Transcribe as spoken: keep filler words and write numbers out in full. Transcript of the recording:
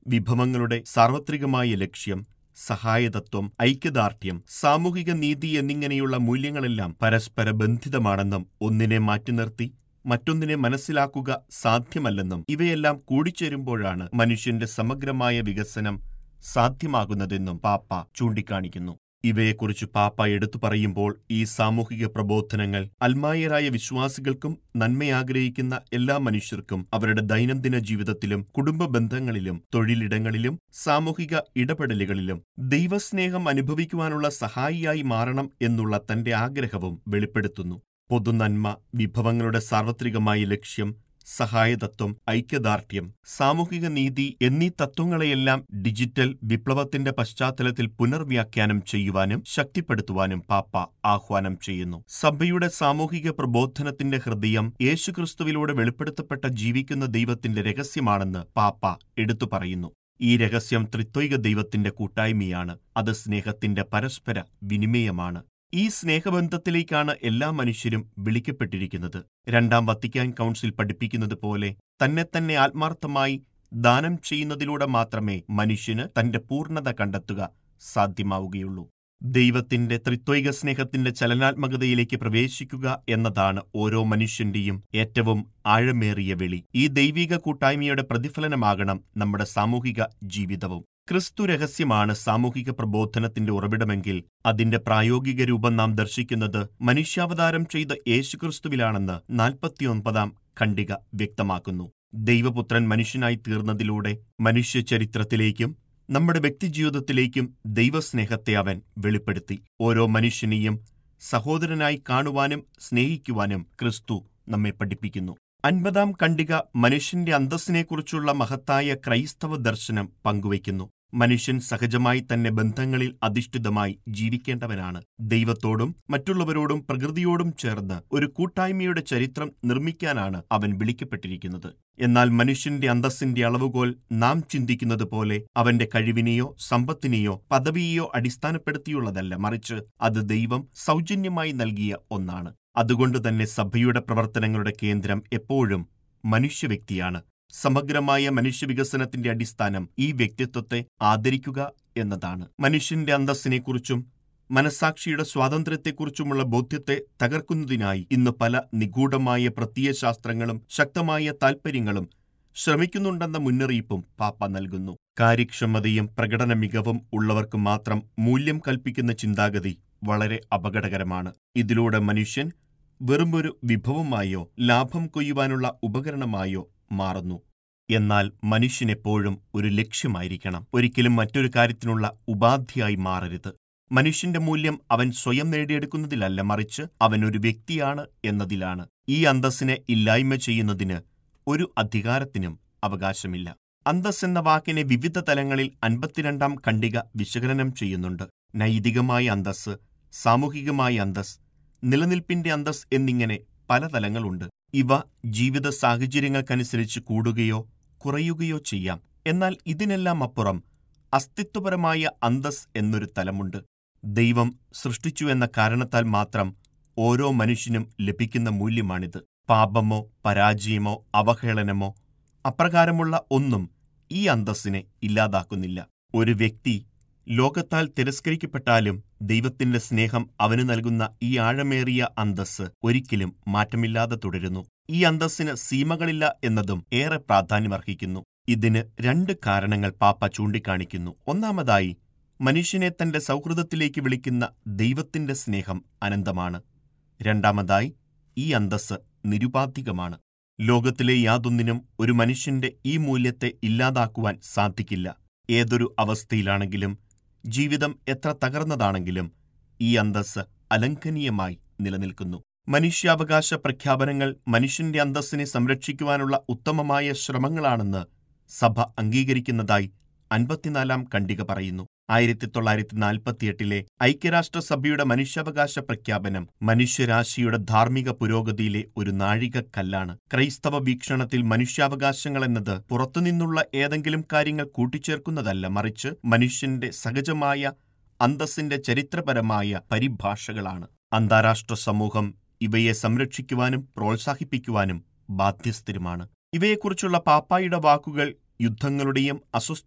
വിഭവങ്ങളുടെ സാർവത്രികമായ ലക്ഷ്യം, സഹായതത്വം, ഐക്യദാർഢ്യം, സാമൂഹിക നീതി എന്നിങ്ങനെയുള്ള മൂല്യങ്ങളെല്ലാം പരസ്പര ബന്ധിതമാണെന്നും ഒന്നിനെ മാറ്റിനിർത്തി മറ്റൊന്നിനെ മനസ്സിലാക്കുക സാധ്യമല്ലെന്നും ഇവയെല്ലാം കൂടിച്ചേരുമ്പോഴാണ് മനുഷ്യന്റെ സമഗ്രമായ വികസനം സാധ്യമാകുന്നതെന്നും പാപ്പ ചൂണ്ടിക്കാണിക്കുന്നു. ഇവയെക്കുറിച്ച് പാപ്പ എടുത്തു പറയുമ്പോൾ ഈ സാമൂഹിക പ്രബോധനങ്ങൾ അൽമായരായ വിശ്വാസികൾക്കും നന്മയാഗ്രഹിക്കുന്ന എല്ലാ മനുഷ്യർക്കും അവരുടെ ദൈനംദിന ജീവിതത്തിലും കുടുംബ ബന്ധങ്ങളിലും തൊഴിലിടങ്ങളിലും സാമൂഹിക ഇടപെടലുകളിലും ദൈവസ്നേഹം അനുഭവിക്കുവാനുള്ള സഹായിയായി മാറണം എന്നുള്ള തന്റെ ആഗ്രഹവും വെളിപ്പെടുത്തുന്നു. പൊതുനന്മ, വിഭവങ്ങളുടെ സാർവത്രികമായ ലക്ഷ്യം, സഹായതത്വം, ഐക്യദാർഢ്യം, സാമൂഹിക നീതി എന്നീ തത്വങ്ങളെയെല്ലാം ഡിജിറ്റൽ വിപ്ലവത്തിന്റെ പശ്ചാത്തലത്തിൽ പുനർവ്യാഖ്യാനം ചെയ്യുവാനും ശക്തിപ്പെടുത്തുവാനും പാപ്പ ആഹ്വാനം ചെയ്യുന്നു. സഭയുടെ സാമൂഹിക പ്രബോധനത്തിന്റെ ഹൃദയം യേശുക്രിസ്തുവിലൂടെ വെളിപ്പെടുത്തപ്പെട്ട ജീവിക്കുന്ന ദൈവത്തിന്റെ രഹസ്യമാണെന്ന് പാപ്പ എടുത്തു പറയുന്നു. ഈ രഹസ്യം ത്രിത്വൈക ദൈവത്തിന്റെ കൂട്ടായ്മയാണ്. അത് സ്നേഹത്തിന്റെ പരസ്പര വിനിമയമാണ്. ഈ സ്നേഹബന്ധത്തിലേക്കാണ് എല്ലാ മനുഷ്യരും വിളിക്കപ്പെട്ടിരിക്കുന്നത്. രണ്ടാം വത്തിക്കാൻ കൗൺസിൽ പഠിപ്പിക്കുന്നത് പോലെ തന്നെ തന്നെ ആത്മാർത്ഥമായി ദാനം ചെയ്യുന്നതിലൂടെ മാത്രമേ മനുഷ്യന് തന്റെ പൂർണ്ണത കണ്ടെത്തുക സാധ്യമാവുകയുള്ളൂ. ദൈവത്തിന്റെ ത്രിത്വൈക സ്നേഹത്തിന്റെ ചലനാത്മകതയിലേക്ക് പ്രവേശിക്കുക എന്നതാണ് ഓരോ മനുഷ്യന്റെയും ഏറ്റവും ആഴമേറിയ വിളി. ഈ ദൈവിക കൂട്ടായ്മയുടെ പ്രതിഫലനമാകണം നമ്മുടെ സാമൂഹിക ജീവിതവും. ക്രിസ്തു രഹസ്യമാണ് സാമൂഹിക പ്രബോധനത്തിന്റെ ഉറവിടമെങ്കിൽ അതിന്റെ പ്രായോഗിക രൂപം നാം ദർശിക്കുന്നത് മനുഷ്യാവതാരം ചെയ്ത യേശുക്രിസ്തുവിലാണെന്ന് നാൽപ്പത്തിയൊൻപതാം ഖണ്ഡിക വ്യക്തമാക്കുന്നു. ദൈവപുത്രൻ മനുഷ്യനായി തീർന്നതിലൂടെ മനുഷ്യ ചരിത്രത്തിലേക്കും നമ്മുടെ വ്യക്തിജീവിതത്തിലേക്കും ദൈവസ്നേഹത്തെ അവൻ വെളിപ്പെടുത്തി. ഓരോ മനുഷ്യനെയും സഹോദരനായി കാണുവാനും സ്നേഹിക്കുവാനും ക്രിസ്തു നമ്മെ പഠിപ്പിക്കുന്നു. അൻപതാം ഖണ്ഡിക മനുഷ്യന്റെ അന്തസ്സിനെക്കുറിച്ചുള്ള മഹത്തായ ക്രൈസ്തവ ദർശനം പങ്കുവയ്ക്കുന്നു. മനുഷ്യൻ സഹജമായി തന്നെ ബന്ധങ്ങളിൽ അധിഷ്ഠിതമായി ജീവിക്കേണ്ടവനാണ്. ദൈവത്തോടും മറ്റുള്ളവരോടും പ്രകൃതിയോടും ചേർന്ന് ഒരു കൂട്ടായ്മയുടെ ചരിത്രം നിർമ്മിക്കാനാണ് അവൻ വിളിക്കപ്പെട്ടിരിക്കുന്നത്. എന്നാൽ മനുഷ്യന്റെ അന്തസ്സിന്റെ അളവുകോൽ നാം ചിന്തിക്കുന്നത് പോലെ അവന്റെ കഴിവിനെയോ സമ്പത്തിനെയോ പദവിയെയോ അടിസ്ഥാനപ്പെടുത്തിയുള്ളതല്ല, മറിച്ച് അത് ദൈവം സൗജന്യമായി നൽകിയ ഒന്നാണ്. അതുകൊണ്ട് തന്നെ സഭയുടെ പ്രവർത്തനങ്ങളുടെ കേന്ദ്രം എപ്പോഴും മനുഷ്യവ്യക്തിയാണ്. സമഗ്രമായ മനുഷ്യവികസനത്തിന്റെ അടിസ്ഥാനം ഈ വ്യക്തിത്വത്തെ ആദരിക്കുക എന്നതാണ്. മനുഷ്യന്റെ അന്തസ്സിനെക്കുറിച്ചും മനസാക്ഷിയുടെ സ്വാതന്ത്ര്യത്തെക്കുറിച്ചുമുള്ള ബോധ്യത്തെ തകർക്കുന്നതിനായി ഇന്ന് പല നിഗൂഢമായ പ്രത്യയശാസ്ത്രങ്ങളും ശക്തമായ താൽപര്യങ്ങളും ശ്രമിക്കുന്നുണ്ടെന്ന മുന്നറിയിപ്പും പാപ്പ നൽകുന്നു. കാര്യക്ഷമതയും പ്രകടന മികവും ഉള്ളവർക്ക് മാത്രം മൂല്യം കൽപ്പിക്കുന്ന ചിന്താഗതി വളരെ അപകടകരമാണ്. ഇതിലൂടെ മനുഷ്യൻ വെറുമൊരു വിഭവമായോ ലാഭം കൊയ്യുവാനുള്ള ഉപകരണമായോ മാറുന്നു. എന്നാൽ മനുഷ്യനെപ്പോഴും ഒരു ലക്ഷ്യമായിരിക്കണം, ഒരിക്കലും മറ്റൊരു കാര്യത്തിനുള്ള ഉപാധിയായി മാറരുത്. മനുഷ്യന്റെ മൂല്യം അവൻ സ്വയം നേടിയെടുക്കുന്നതിലല്ല, മറിച്ച് അവൻ ഒരു വ്യക്തിയാണ് എന്നതിലാണ്. ഈ അന്തസ്സിനെ ഇല്ലായ്മ ചെയ്യുന്നതിന് ഒരു അധികാരത്തിനും അവകാശമില്ല. അന്തസ് എന്ന വാക്കിനെ വിവിധ തലങ്ങളിൽ അൻപത്തിരണ്ടാം ഖണ്ഡിക വിശകലനം ചെയ്യുന്നുണ്ട്. നൈതികമായ അന്തസ്, സാമൂഹികമായ അന്തസ്, നിലനിൽപ്പിന്റെ അന്തസ് എന്നിങ്ങനെ പല തലങ്ങളുണ്ട്. ഇവ ജീവിത സാഹചര്യങ്ങൾക്കനുസരിച്ച് കൂടുകയോ കുറയുകയോ ചെയ്യാം. എന്നാൽ ഇതിനെല്ലാം അപ്പുറം അസ്തിത്വപരമായ അന്തസ് എന്നൊരു തലമുണ്ട്. ദൈവം സൃഷ്ടിച്ചു എന്ന കാരണത്താൽ മാത്രം ഓരോ മനുഷ്യനും ലഭിക്കുന്ന മൂല്യമാണിത്. പാപമോ പരാജയമോ അവഹേളനമോ അപ്രകാരമുള്ള ഒന്നും ഈ അന്തസ്സിനെ ഇല്ലാതാക്കുന്നില്ല. ഒരു വ്യക്തി ലോകത്താൽ തിരസ്കരിക്കപ്പെട്ടാലും ദൈവത്തിന്റെ സ്നേഹം അവന് നൽകുന്ന ഈ ആഴമേറിയ അന്തസ്സ് ഒരിക്കലും മാറ്റമില്ലാതെ തുടരുന്നു. ഈ അന്തസ്സിന് സീമകളില്ല എന്നതും ഏറെ പ്രാധാന്യമർഹിക്കുന്നു. ഇതിന് രണ്ട് കാരണങ്ങൾ പാപ്പ ചൂണ്ടിക്കാണിക്കുന്നു. ഒന്നാമതായി, മനുഷ്യനെ തന്റെ സൗഹൃദത്തിലേക്ക് വിളിക്കുന്ന ദൈവത്തിന്റെ സ്നേഹം അനന്തമാണ്. രണ്ടാമതായി, ഈ അന്തസ്സ് നിരുപാധികമാണ്. ലോകത്തിലെ യാതൊന്നിനും ഒരു മനുഷ്യന്റെ ഈ മൂല്യത്തെ ഇല്ലാതാക്കുവാൻ സാധിക്കില്ല. ഏതൊരു അവസ്ഥയിലാണെങ്കിലും ജീവിതം എത്ര തകർന്നതാണെങ്കിലും ഈ അന്തസ്സ് അലംഘനീയമായി നിലനിൽക്കുന്നു. മനുഷ്യാവകാശ പ്രഖ്യാപനങ്ങൾ മനുഷ്യന്റെ അന്തസ്സിനെ സംരക്ഷിക്കുവാനുള്ള ഉത്തമമായ ശ്രമങ്ങളാണെന്ന് സഭ അംഗീകരിക്കുന്നതായി അൻപത്തിനാലാം ഖണ്ഡിക പറയുന്നു. ആയിരത്തി തൊള്ളായിരത്തി നാൽപ്പത്തിയെട്ടിലെ ഐക്യരാഷ്ട്രസഭയുടെ മനുഷ്യാവകാശ പ്രഖ്യാപനം മനുഷ്യരാശിയുടെ ധാർമ്മിക പുരോഗതിയിലെ ഒരു നാഴികക്കല്ലാണ്. ക്രൈസ്തവ വീക്ഷണത്തിൽ മനുഷ്യാവകാശങ്ങൾ എന്നത് പുറത്തുനിന്നുള്ള ഏതെങ്കിലും കാര്യങ്ങൾ കൂട്ടിച്ചേർക്കുന്നതല്ല, മറിച്ച് മനുഷ്യന്റെ സഹജമായ അന്തസ്സിന്റെ ചരിത്രപരമായ പരിഭാഷകളാണ്. അന്താരാഷ്ട്ര സമൂഹം ഇവയെ സംരക്ഷിക്കുവാനും പ്രോത്സാഹിപ്പിക്കുവാനും ബാധ്യസ്ഥരുമാണ്. ഇവയെക്കുറിച്ചുള്ള പാപ്പായുടെ വാക്കുകൾ യുദ്ധങ്ങളുടെയും അസ്വസ്ഥ